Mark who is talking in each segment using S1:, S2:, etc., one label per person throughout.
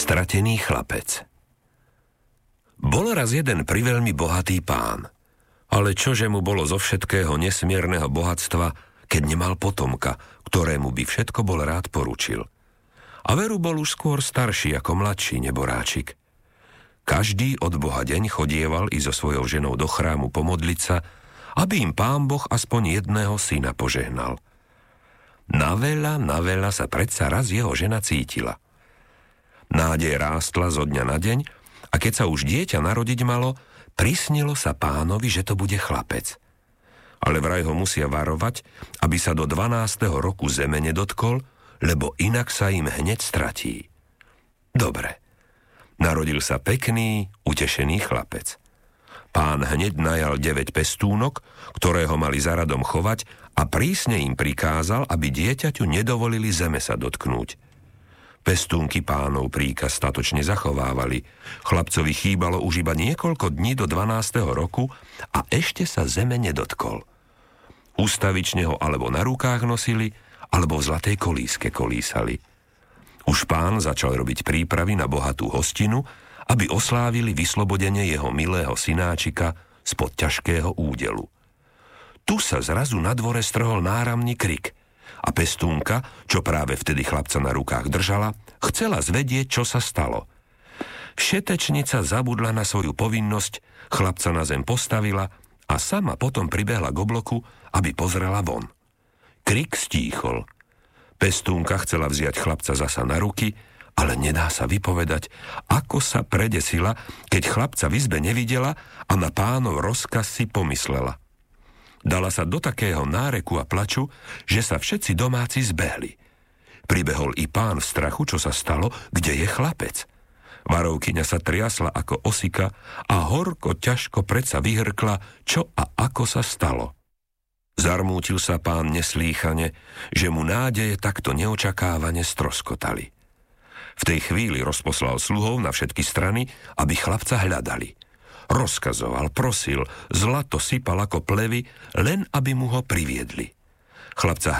S1: Stratený chlapec. Bol raz jeden priveľmi bohatý pán, ale čože mu bolo zo všetkého nesmierneho bohatstva, keď nemal potomka, ktorému by všetko bol rád poručil. A veru bol už skôr starší ako mladší neboráčik. Každý od Boha deň chodieval i so svojou ženou do chrámu pomodliť sa, aby im Pán Boh aspoň jedného syna požehnal. Na veľa sa predsa raz jeho žena cítila. Nádej rástla zo dňa na deň a keď sa už dieťa narodiť malo, prisnilo sa pánovi, že to bude chlapec. Ale vraj ho musia varovať, aby sa do 12. roku zeme nedotkol, lebo inak sa im hneď stratí. Dobre. Narodil sa pekný, utešený chlapec. Pán hneď najal 9 pestúnok, ktoré ho mali za radom chovať a prísne im prikázal, aby dieťaťu nedovolili zeme sa dotknúť. Pestúnky pánov príkaz statočne zachovávali. Chlapcovi chýbalo už iba niekoľko dní do 12. roku a ešte sa zeme nedotkol. Ústavične ho alebo na rukách nosili, alebo v zlatej kolíske kolísali. Už pán začal robiť prípravy na bohatú hostinu, aby oslávili vyslobodenie jeho milého synáčika spod ťažkého údelu. Tu sa zrazu na dvore strhol náramný krik a pestúnka, čo práve vtedy chlapca na rukách držala, chcela zvedieť, čo sa stalo. Všetečnica zabudla na svoju povinnosť, chlapca na zem postavila a sama potom pribehla k obloku, aby pozrela von. Krik stíchol. Pestúnka chcela vziať chlapca zasa na ruky, ale nedá sa vypovedať, ako sa predesila, keď chlapca v izbe nevidela a na pánov rozkaz si pomyslela. Dala sa do takého náreku a plaču, že sa všetci domáci zbehli. Pribehol i pán v strachu, čo sa stalo, kde je chlapec. Varovkyňa sa triasla ako osika a horko ťažko predsa vyhrkla, čo a ako sa stalo. Zarmútil sa pán neslýchane, že mu nádeje takto neočakávane stroskotali. V tej chvíli rozposlal sluhov na všetky strany, aby chlapca hľadali. Rozkazoval, prosil, zlato sypal ako plevy, len aby mu ho priviedli. Chlapca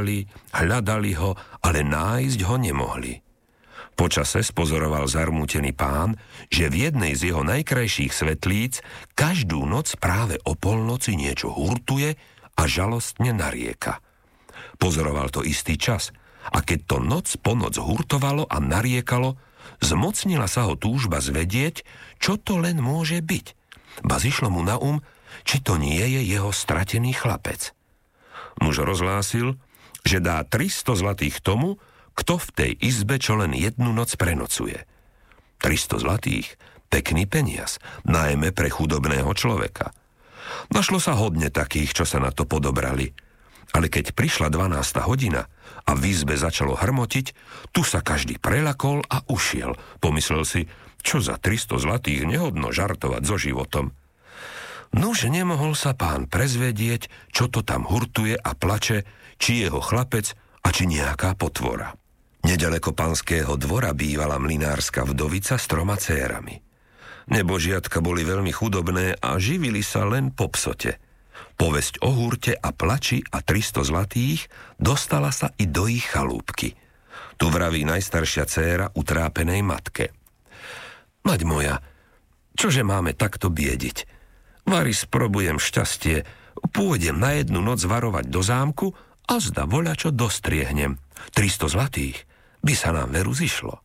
S1: hľadali ho, ale nájsť ho nemohli. Počase spozoroval zarmútený pán, že v jednej z jeho najkrajších svetlíc každú noc práve o polnoci niečo hurtuje a žalostne narieka. Pozoroval to istý čas a keď to noc po noc hurtovalo a nariekalo, zmocnila sa ho túžba zvedieť, čo to len môže byť. Ba zišlo mu na či to nie je jeho stratený chlapec. Muž rozhlásil, že dá 300 zlatých tomu, kto v tej izbe čo len jednu noc prenocuje. 300 zlatých, pekný peniaz, najmä pre chudobného človeka. Našlo sa hodne takých, čo sa na to podobrali. Ale keď prišla 12. hodina a v izbe začalo hrmotiť, tu sa každý prelakol a ušiel. Pomyslel si, čo za 300 zlatých nehodno žartovať so životom. Nuž nemohol sa pán prezvedieť, čo to tam hurtuje a plače, či jeho chlapec a či nejaká potvora. Nedaleko panského dvora bývala mlynárska vdovica s 3 dcérami. Nebožiatka boli veľmi chudobné a živili sa len po psote. Povesť o hurte a plači a 300 zlatých dostala sa i do ich chalúbky. Tu vraví najstaršia dcéra utrápenej matke. Mať moja, čože máme takto biediť? Vari sprobujem šťastie, pôjdem na jednu noc varovať do zámku a zda voľačo dostriehnem. 300 zlatých by sa nám veru zišlo.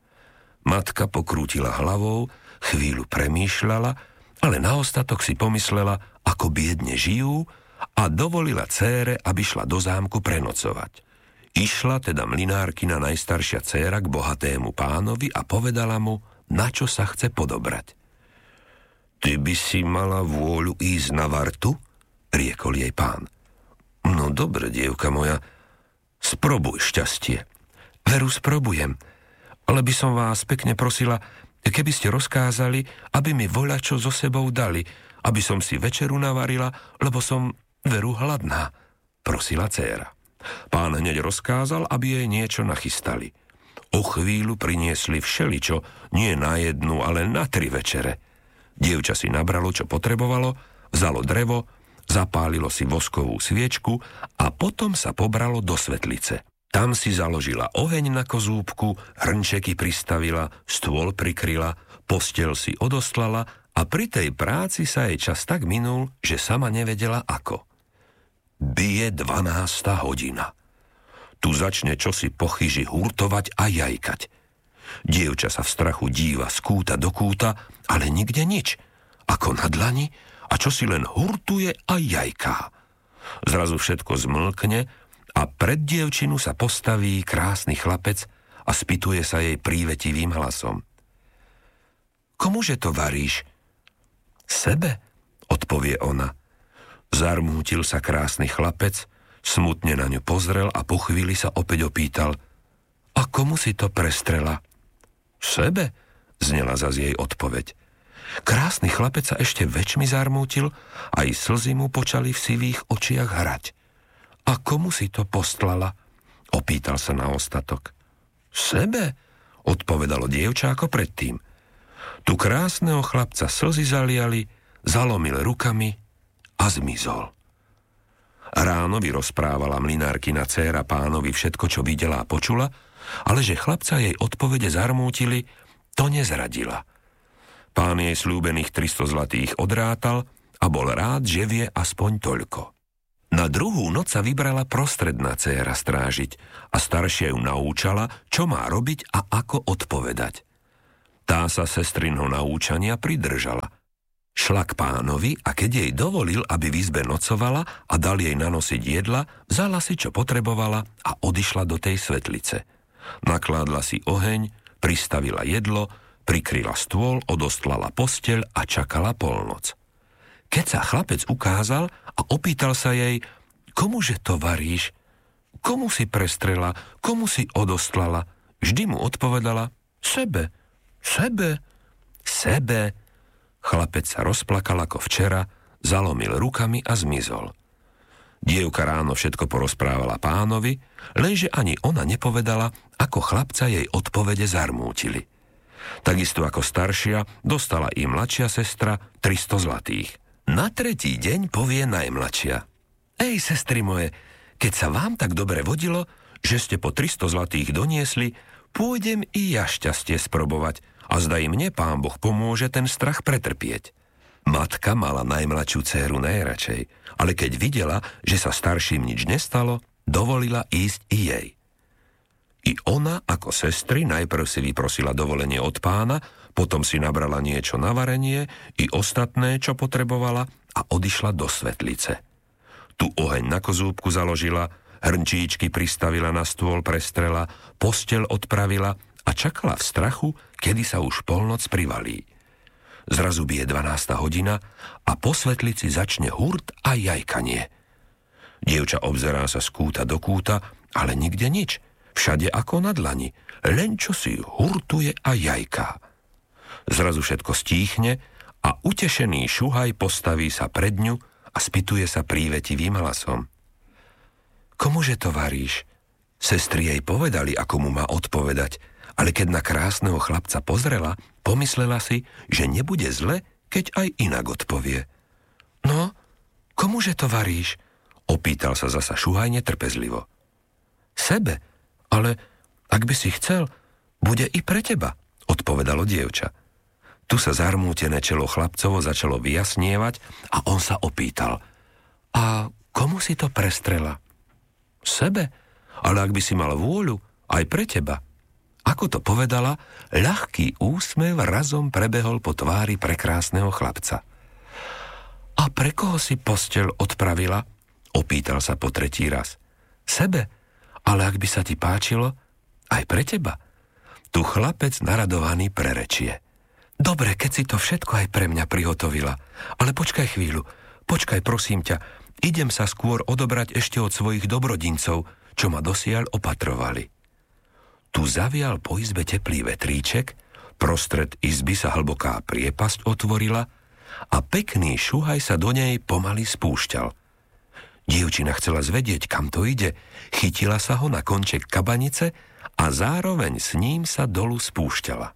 S1: Matka pokrútila hlavou, chvíľu premýšľala, ale na ostatok si pomyslela, ako biedne žijú a dovolila dcére, aby šla do zámku prenocovať. Išla teda mlynárkina najstaršia dcéra k bohatému pánovi a povedala mu, na čo sa chce podobrať. Ty by si mala vôľu ísť na vartu? Riekol jej pán. No dobre, dievka moja, sprobuj šťastie. Veru sprobujem, ale by som vás pekne prosila, keby ste rozkázali, aby mi voľačo so sebou dali, aby som si večeru navarila, lebo som veru hladná, prosila dcéra. Pán hneď rozkázal, aby jej niečo nachystali. O chvíľu priniesli všeličo, nie na jednu, ale na 3 večere. Dievča si nabralo, čo potrebovalo, vzalo drevo, zapálilo si voskovú sviečku a potom sa pobralo do svetlice. Tam si založila oheň na kozúbku, hrnčeky pristavila, stôl prikryla, posteľ si odostlala a pri tej práci sa jej čas tak minul, že sama nevedela ako. Bije 12. hodina. Tu začne čosi po chyži hurtovať a jajkať. Dievča sa v strachu díva z kúta do kúta, ale nikde nič. Ako na dlani a čosi len hurtuje a jajká. Zrazu všetko zmlkne a pred dievčinu sa postaví krásny chlapec a spýtuje sa jej prívetivým hlasom. Komuže to varíš? Sebe, odpovie ona. Zarmútil sa krásny chlapec, smutne na ňu pozrel a po chvíli sa opäť opýtal. A komu si to prestrela? Sebe, znela zas jej odpoveď. Krásny chlapec sa ešte väčšmi zarmútil a aj slzy mu počali v sivých očiach hrať. A komu si to postlala? Opýtal sa na ostatok. Sebe, odpovedalo dievča ako predtým. Tu krásneho chlapca slzy zaliali, zalomil rukami a zmizol. Ráno vyrozprávala mlynárkina dcéra pánovi všetko, čo videla a počula, ale že chlapca jej odpovede zarmútili, to nezradila. Pán jej sľúbených 300 zlatých odrátal a bol rád, že vie aspoň toľko. Na druhú noc sa vybrala prostredná dcéra strážiť a staršia ju naučala, čo má robiť a ako odpovedať. Tá sa sestrinho naučania pridržala. Šla k pánovi a keď jej dovolil, aby v izbe nocovala a dal jej nanosiť jedla, vzala si, čo potrebovala a odišla do tej svetlice. Nakládla si oheň, pristavila jedlo, prikryla stôl, odostlala posteľ a čakala polnoc. Keď sa chlapec ukázal a opýtal sa jej, komuže to varíš? Komu si prestrela? Komu si odostlala? Vždy mu odpovedala, sebe, sebe, sebe. Chlapec sa rozplakal ako včera, zalomil rukami a zmizol. Dievka ráno všetko porozprávala pánovi, lenže ani ona nepovedala, ako chlapca jej odpovede zarmútili. Takisto ako staršia, dostala i mladšia sestra 300 zlatých. Na tretí deň povie najmladšia. Ej, sestry moje, keď sa vám tak dobre vodilo, že ste po 300 zlatých doniesli, pôjdem i ja šťastie sprobovať a zda i mne Pán Boh pomôže ten strach pretrpieť. Matka mala najmladšiu dcéru najradšej, ale keď videla, že sa starším nič nestalo, dovolila ísť i jej. I ona, ako sestry, najprv si vyprosila dovolenie od pána, potom si nabrala niečo na varenie i ostatné, čo potrebovala a odišla do svetlice. Tu oheň na kozúbku založila, hrnčíčky pristavila na stôl, prestrela, posteľ odpravila a čakala v strachu, kedy sa už polnoc privalí. Zrazu bije 12. hodina a po svetlici začne hurt a jajkanie. Dievča obzerá sa z kúta do kúta, ale nikde nič. Všade ako na dlani, len čo si hurtuje a jajká. Zrazu všetko stíchne a utešený šuhaj postaví sa pred ňu a spýtuje sa prívetivým hlasom. Komuže to varíš? Sestry jej povedali, ako mu má odpovedať, ale keď na krásneho chlapca pozrela, pomyslela si, že nebude zle, keď aj inak odpovie. No, komuže to varíš? Opýtal sa zasa šuhaj netrpezlivo. Sebe, ale ak by si chcel, bude i pre teba, odpovedalo dievča. Tu sa zarmútené čelo chlapcovo začalo vyjasnievať a on sa opýtal. A komu si to prestrela? Sebe, ale ak by si mal vôľu, aj pre teba. Ako to povedala, ľahký úsmev razom prebehol po tvári prekrásneho chlapca. A pre koho si posteľ odpravila? Opýtal sa po tretí raz. Sebe, ale ak by sa ti páčilo, aj pre teba. Tu chlapec naradovaný prerečie. Dobre, keď si to všetko aj pre mňa prihotovila, ale počkaj chvíľu, počkaj prosím ťa, idem sa skôr odobrať ešte od svojich dobrodincov, čo ma dosiaľ opatrovali. Tu zavial po izbe teplý vetríček, prostred izby sa hlboká priepasť otvorila a pekný šuhaj sa do nej pomaly spúšťal. Dievčina chcela zvedieť, kam to ide, chytila sa ho na konček kabanice a zároveň s ním sa dolu spúšťala.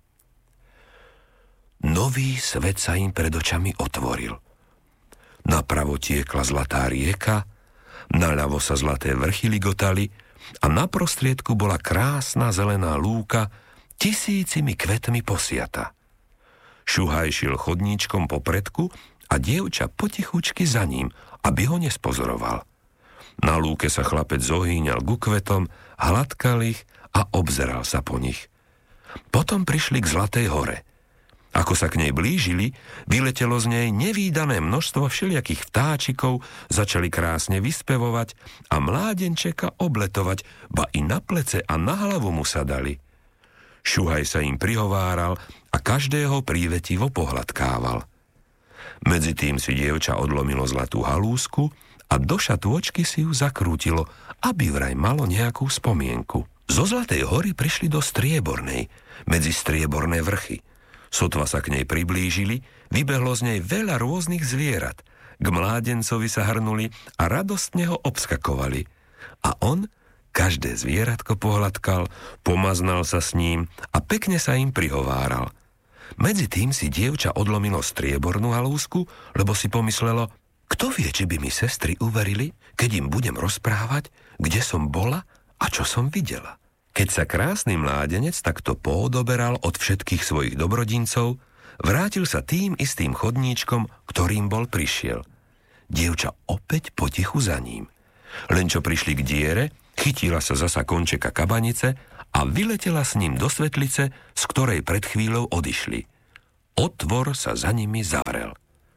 S1: Nový svet sa im pred očami otvoril. Napravo tiekla zlatá rieka, naľavo sa zlaté vrchy ligotali, a na prostriedku bola krásna zelená lúka, tisícimi kvetmi posiata. Šuhaj šiel chodníčkom po predku a dievča potichučky za ním, aby ho nespozoroval. Na lúke sa chlapec zohýňal ku kvetom, hladkal ich a obzeral sa po nich. Potom prišli k Zlatej hore. Ako sa k nej blížili, vyletelo z nej nevídané množstvo všelijakých vtáčikov, začali krásne vyspevovať a mládenčeka obletovať, ba i na plece a na hlavu mu sa dali. Šuhaj sa im prihováral a každého prívetivo pohľadkával. Medzitým si dievča odlomilo zlatú halúsku a do šatôčky si ju zakrútilo, aby vraj malo nejakú spomienku. Zo Zlatej hory prišli do Striebornej, medzi strieborné vrchy. Sotva sa k nej priblížili, vybehlo z nej veľa rôznych zvierat. K mládencovi sa hrnuli a radostne ho obskakovali. A on každé zvieratko pohľadkal, pomaznal sa s ním a pekne sa im prihováral. Medzitým si dievča odlomilo striebornú halúsku, lebo si pomyslelo, kto vie, či by mi sestry uverili, keď im budem rozprávať, kde som bola a čo som videla. Keď sa krásny mládenec takto poodoberal od všetkých svojich dobrodincov, vrátil sa tým istým chodníčkom, ktorým bol prišiel. Dievča opäť potichu za ním. Len čo prišli k diere, chytila sa zasa končeka kabanice a vyletela s ním do svetlice, z ktorej pred chvíľou odišli. Otvor sa za nimi zavrel.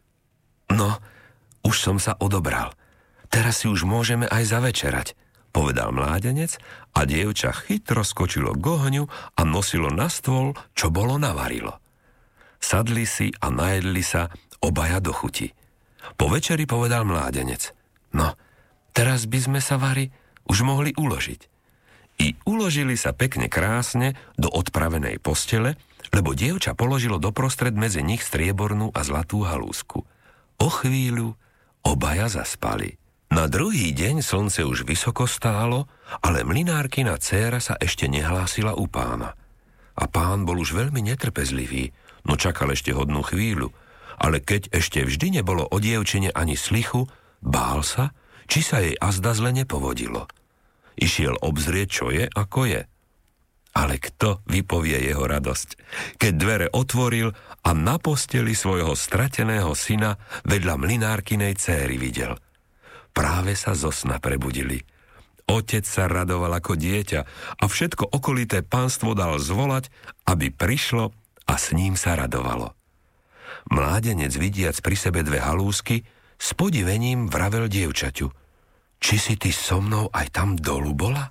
S1: No, už som sa odobral. Teraz si už môžeme aj zavečerať, povedal mládenec a dievča chytro skočilo k ohňu a nosilo na stôl, čo bolo navarilo. Sadli si a najedli sa obaja do chuti. Po večeri povedal mládenec, no, teraz by sme sa, Vary, už mohli uložiť. I uložili sa pekne krásne do odpravenej postele, lebo dievča položilo doprostred medzi nich striebornú a zlatú halúsku. O chvíľu obaja zaspali. Na druhý deň slnce už vysoko stálo, ale mlynárkina dcéra sa ešte nehlásila u pána. A pán bol už veľmi netrpezlivý, no čakal ešte hodnú chvíľu, ale keď ešte vždy nebolo o dievčine ani slichu, bál sa, či sa jej azda zle nepovodilo. Išiel obzrieť, čo je, ako je. Ale kto vypovie jeho radosť, keď dvere otvoril a na posteli svojho strateného syna vedľa mlynárkinej céry videl. Práve sa zo sna prebudili. Otec sa radoval ako dieťa a všetko okolité pánstvo dal zvolať, aby prišlo a s ním sa radovalo. Mládenec, vidiac pri sebe dve halúsky, s podivením vravel dievčaťu: či si ty so mnou aj tam dolu bola?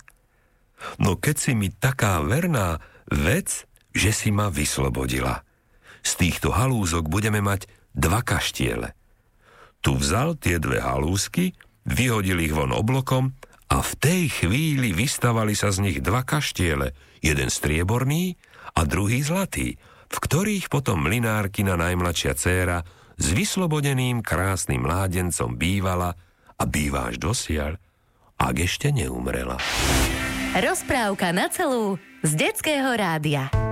S1: No keď si mi taká verná, vec, že si ma vyslobodila. Z týchto halúzok budeme mať 2 kaštiele. Tu vzal tie 2 halúsky, vyhodil ich von oblokom a v tej chvíli vystavali sa z nich 2 kaštiele, jeden strieborný a druhý zlatý, v ktorých potom mlynárkina najmladšia dcéra s vyslobodeným krásnym mládencom bývala a býva až dosiaľ, ak ešte neumrela.
S2: Rozprávka na celú z Detského rádia.